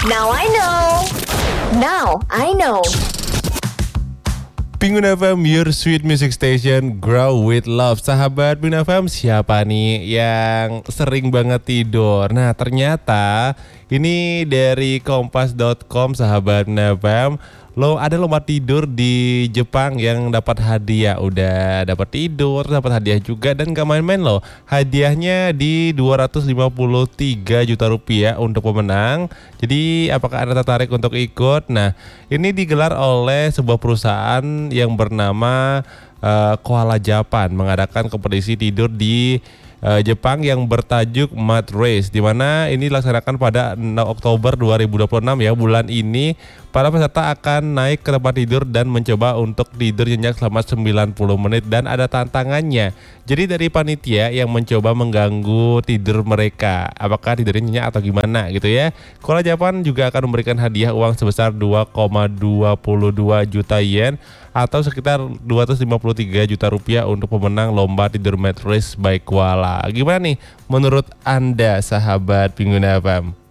Now I know. Now I know. Pengguna FM, your sweet music station, grow with love. Sahabat Pengguna FM, siapa nih yang sering banget tidur? Nah, ternyata ini dari kompas.com, sahabat Pengguna FM. Ada lomba tidur di Jepang yang dapat hadiah. Udah dapat tidur, dapat hadiah juga, dan gak main-main loh. Hadiahnya di 253 juta rupiah untuk pemenang. Jadi apakah Anda tertarik untuk ikut? Nah, ini digelar oleh sebuah perusahaan yang bernama Koala Japan, mengadakan kompetisi tidur di Jepang yang bertajuk Mud Race, di mana ini dilaksanakan pada 6 Oktober 2026 ya. Bulan ini para peserta akan naik ke tempat tidur dan mencoba untuk tidur nyenyak selama 90 menit, dan ada tantangannya. Jadi dari panitia yang mencoba mengganggu tidur mereka, apakah tidurnya nyenyak atau gimana gitu ya. Koala Japan juga akan memberikan hadiah uang sebesar 2,22 juta yen atau sekitar 253 juta rupiah untuk pemenang lomba tidur Mud Race by Koala. Gimana nih menurut Anda, sahabat Pengguna FM?